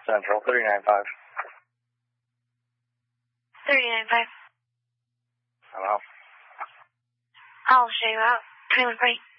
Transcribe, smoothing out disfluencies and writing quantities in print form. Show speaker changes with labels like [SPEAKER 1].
[SPEAKER 1] Central, 395.
[SPEAKER 2] 395.
[SPEAKER 1] Hello?
[SPEAKER 2] I'll show you out. Trailer Freight.